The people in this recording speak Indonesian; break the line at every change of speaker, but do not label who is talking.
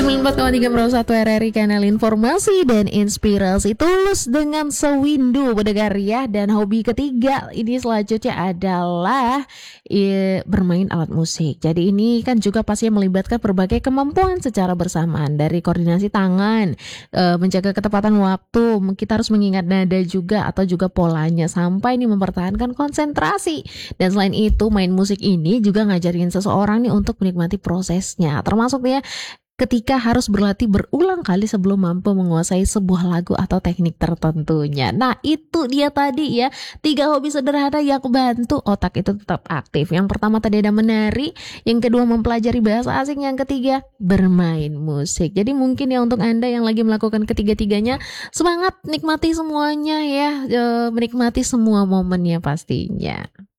94,3 Pro 1 RRI, kanal informasi dan inspirasi. Tulus dengan sewindu mendengar ya. Dan hobi ketiga ini selanjutnya adalah bermain alat musik. Jadi ini kan juga pasti melibatkan berbagai kemampuan secara bersamaan, dari koordinasi tangan, menjaga ketepatan waktu, kita harus mengingat nada juga atau juga polanya, sampai nih mempertahankan konsentrasi. Dan selain itu, main musik ini juga ngajarin seseorang nih untuk menikmati prosesnya, termasuk ya ketika harus berlatih berulang kali sebelum mampu menguasai sebuah lagu atau teknik tertentunya. Nah, itu dia tadi ya, 3 hobi sederhana yang bantu otak itu tetap aktif. Yang pertama tadi ada menari, yang kedua mempelajari bahasa asing, yang ketiga bermain musik. Jadi mungkin ya untuk Anda yang lagi melakukan ketiga-tiganya, semangat nikmati semuanya ya, menikmati semua momennya pastinya.